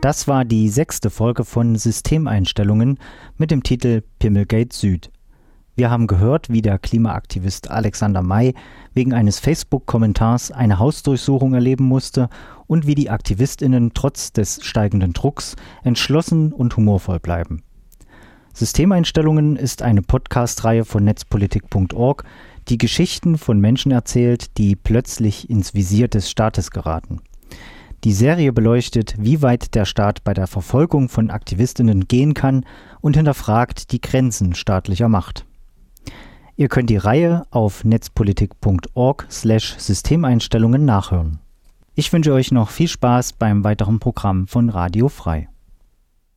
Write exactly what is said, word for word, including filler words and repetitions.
Das war die sechste Folge von Systemeinstellungen mit dem Titel Pimmelgate Süd. Wir haben gehört, wie der Klimaaktivist Alexander May wegen eines Facebook-Kommentars eine Hausdurchsuchung erleben musste und wie die AktivistInnen trotz des steigenden Drucks entschlossen und humorvoll bleiben. Systemeinstellungen ist eine Podcast-Reihe von netzpolitik punkt org, die Geschichten von Menschen erzählt, die plötzlich ins Visier des Staates geraten. Die Serie beleuchtet, wie weit der Staat bei der Verfolgung von AktivistInnen gehen kann und hinterfragt die Grenzen staatlicher Macht. Ihr könnt die Reihe auf netzpolitik punkt org slash Systemeinstellungen nachhören. Ich wünsche euch noch viel Spaß beim weiteren Programm von Radio Frei.